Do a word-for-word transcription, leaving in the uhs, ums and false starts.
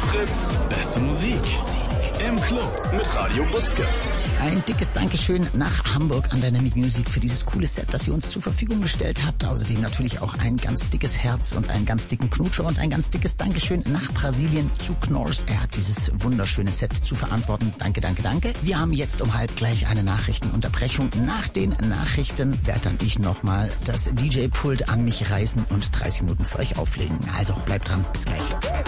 Fritz, beste Musik. Im Club mit Radio Butzke. Ein dickes Dankeschön nach Hamburg an Dynamic Music für dieses coole Set, das ihr uns zur Verfügung gestellt habt. Außerdem natürlich auch ein ganz dickes Herz und einen ganz dicken Knutscher und ein ganz dickes Dankeschön nach Brasilien zu Knorrs. Er hat dieses wunderschöne Set zu verantworten. Danke, danke, danke. Wir haben jetzt um halb gleich eine Nachrichtenunterbrechung. Nach den Nachrichten werde dann ich nochmal das D J-Pult an mich reißen und dreißig Minuten für euch auflegen. Also bleibt dran, bis gleich.